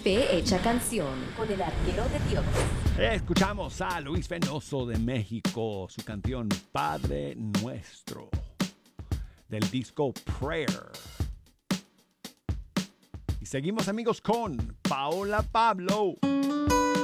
Fe Hecha Canción con el arquero de Dios. Escuchamos a Luis Fenoso de México, su canción Padre Nuestro, del disco Prayer. Y seguimos, amigos, con Paola Pablo.